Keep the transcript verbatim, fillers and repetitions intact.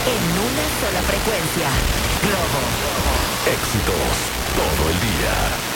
En una sola frecuencia. Globo. Éxitos todo el día.